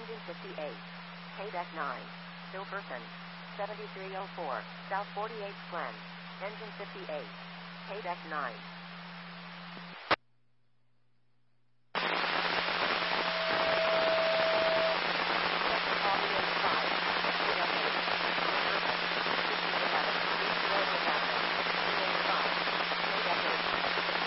Engine 58. Paydeck 9. Still person. 7304, South 48th Glen. Engine 58. Paydeck 9.